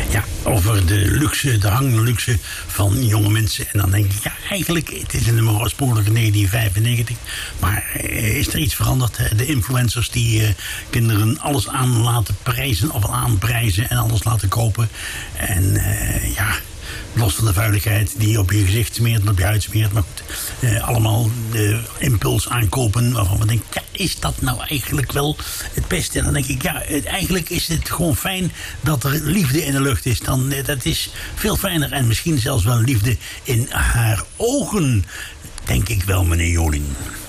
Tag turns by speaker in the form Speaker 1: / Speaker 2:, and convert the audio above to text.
Speaker 1: Ja, over de luxe, de hang naar luxe van jonge mensen. En dan denk ik, ja, eigenlijk, het is een nummer oorspronkelijk in 1995. Maar is er iets veranderd? De influencers die kinderen alles aan laten prijzen of aanprijzen en alles laten kopen. En ja, los van de vuiligheid die op je gezicht smeert en op je huid smeert. Maar goed, allemaal de impuls aankopen waarvan we denken, ja, is dat nou eigenlijk wel het beste? En dan denk ik, ja, eigenlijk is het gewoon fijn dat er liefde in de lucht is. Dat is veel fijner en misschien zelfs wel liefde in haar ogen. Denk ik wel, meneer Joling.